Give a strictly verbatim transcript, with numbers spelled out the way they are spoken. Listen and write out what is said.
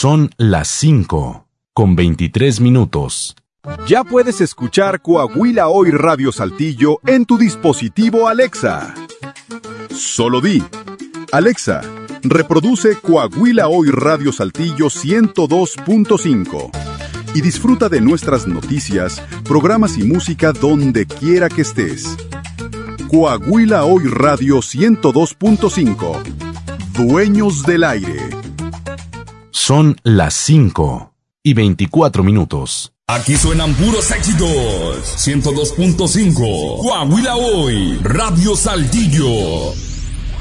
Son las cinco, con veintitrés minutos. Ya puedes escuchar Coahuila Hoy Radio Saltillo en tu dispositivo Alexa. Solo di: Alexa, reproduce Coahuila Hoy Radio Saltillo ciento dos punto cinco y disfruta de nuestras noticias, programas y música donde quiera que estés. Coahuila Hoy Radio ciento dos punto cinco. Dueños del aire. Son las cinco y veinticuatro minutos. Aquí suenan puros éxitos. ciento dos punto cinco. Coahuila Hoy Radio Saltillo.